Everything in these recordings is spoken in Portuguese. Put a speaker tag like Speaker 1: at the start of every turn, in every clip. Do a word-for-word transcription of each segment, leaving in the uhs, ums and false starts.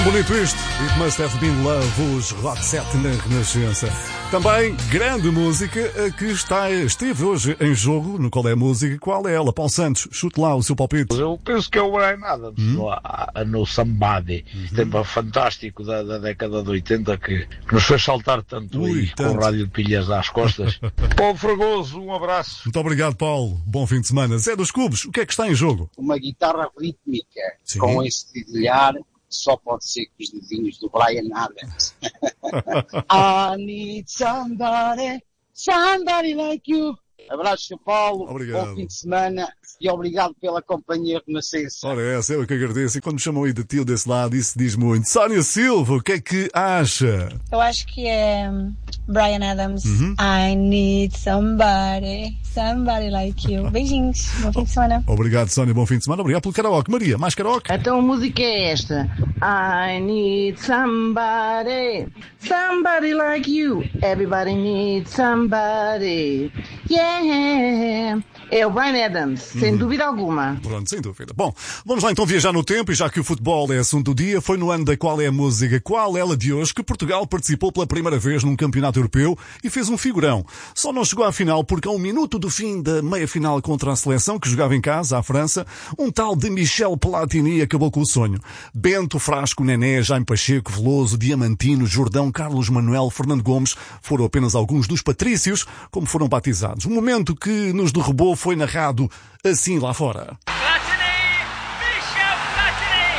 Speaker 1: Tão bonito isto. It Must Have Been Love, os Rock Set na Renascença. Também grande música que está, esteve hoje em jogo no Qual é a Música. Qual é ela? Paulo Santos, chute lá o seu palpite.
Speaker 2: Eu penso que é o Brian Adams, hum? no, no Somebody.
Speaker 1: Uhum.
Speaker 2: Tempo fantástico da, da década de oitenta que, que nos fez saltar tanto, Ui, aí, tanto. Com o rádio de pilhas às costas. Paulo Fragoso, um abraço.
Speaker 1: Muito obrigado, Paulo. Bom fim de semana. Zé dos Cubos, o que é que está em jogo?
Speaker 3: Uma guitarra rítmica. Sim. Com esse dedilhar. Só pode ser com os dedinhos do Brian Adams. I need somebody, somebody like you. Abraço, São Paulo.
Speaker 1: Obrigado.
Speaker 3: Bom fim de semana e obrigado pela companhia Renascença.
Speaker 1: Ora, essa eu que agradeço. E quando me chamam aí de tio desse lado, isso diz muito. Sónia Silva, o que é que acha?
Speaker 4: Eu acho que é Brian Adams.
Speaker 1: Uhum.
Speaker 4: I need somebody, somebody like you. Beijinhos. Bom fim de semana.
Speaker 1: Obrigado, Sónia. Bom fim de semana. Obrigado pelo karaoke. Maria, mais karaoke?
Speaker 5: Então a música é esta. I need somebody, somebody like you. Everybody needs somebody. Yeah. É o Brian Adams, uhum. Sem dúvida alguma.
Speaker 1: Pronto, sem dúvida. Bom, vamos lá então viajar no tempo, e já que o futebol é assunto do dia, foi no ano da Qual é a Música, Qual ela de hoje, que Portugal participou pela primeira vez num campeonato europeu e fez um figurão. Só não chegou à final porque a um minuto do fim da meia-final contra a seleção, que jogava em casa, à França, um tal de Michel Platini acabou com o sonho. Bento, Frasco, Nené, Jaime Pacheco, Veloso, Diamantino, Jordão, Carlos Manuel, Fernando Gomes foram apenas alguns dos patrícios, como foram batizados. Um momento que nos derrubou foi narrado assim lá fora.
Speaker 6: Platini! Michel Platini!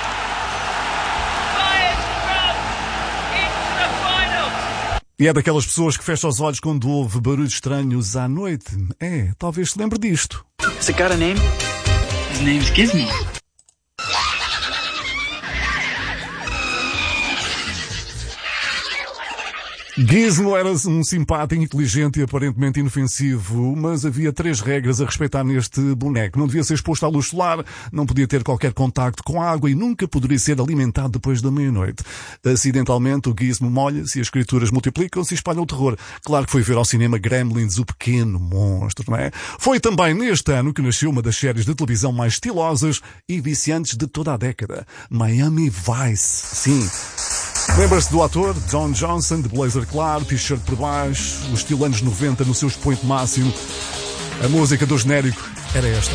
Speaker 6: Bayern from into the final!
Speaker 1: E é daquelas pessoas que fecha os olhos quando ouve barulhos estranhos à noite. É, talvez se lembre disto.
Speaker 7: Has it got a name? His name's Gizmo.
Speaker 1: Gizmo era um simpático, inteligente e aparentemente inofensivo, mas havia três regras a respeitar neste boneco. Não devia ser exposto à luz solar, não podia ter qualquer contacto com a água e nunca poderia ser alimentado depois da meia-noite. Acidentalmente, o Gizmo molha-se e as criaturas multiplicam-se e espalham o terror. Claro que foi ver ao cinema Gremlins, o pequeno monstro, não é? Foi também neste ano que nasceu uma das séries de televisão mais estilosas e viciantes de toda a década. Miami Vice. Sim. Lembra-se do ator Don Johnson, de blazer claro, t-shirt por baixo, o estilo anos noventa no seu expoente máximo. A música do genérico era esta.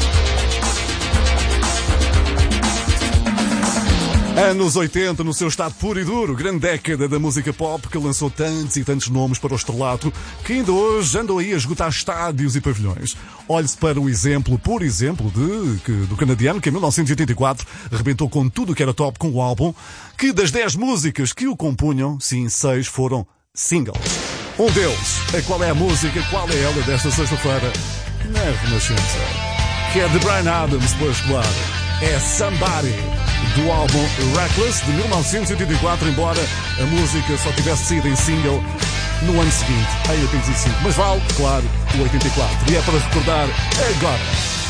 Speaker 1: Anos oitenta, no seu estado puro e duro, grande década da música pop que lançou tantos e tantos nomes para o estrelato que ainda hoje andam aí a esgotar estádios e pavilhões. Olhe-se para o exemplo, por exemplo, de, que, do canadiano que em mil novecentos e oitenta e quatro rebentou com tudo o que era top com o álbum, que das dez músicas que o compunham, sim, seis foram singles. Um deles, a Qual é a Música, Qual é ela desta sexta-feira na Renascença, que é de Brian Adams, pois claro, é Somebody, do álbum Reckless de mil novecentos e oitenta e quatro, embora a música só tivesse sido em single no ano seguinte, em oitenta e cinco. Mas vale, claro, o oitenta e quatro. E é para recordar agora.